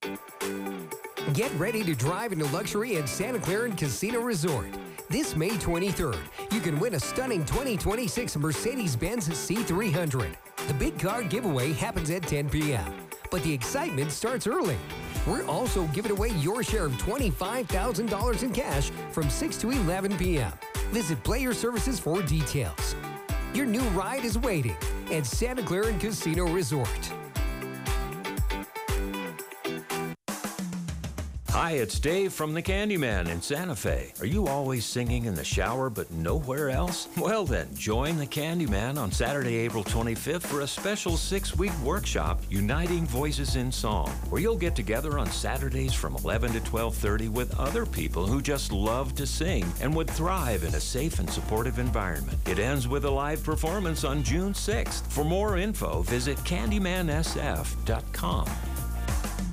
Get ready to drive into luxury at Santa Clara Casino Resort. This May 23rd, you can win a stunning 2026 Mercedes-Benz C300. The big car giveaway happens at 10 p.m., but the excitement starts early. We're also giving away your share of $25,000 in cash from 6 to 11 p.m. Visit Player Services for details. Your new ride is waiting at Santa Clara Casino Resort. Hi, it's Dave from the Candyman in Santa Fe. Are you always singing in the shower but nowhere else? Well then, join the Candyman on Saturday, April 25th for a special 6-week workshop, Uniting Voices in Song, where you'll get together on Saturdays from 11 to 12:30 with other people who just love to sing and would thrive in a safe and supportive environment. It ends with a live performance on June 6th. For more info, visit CandymanSF.com.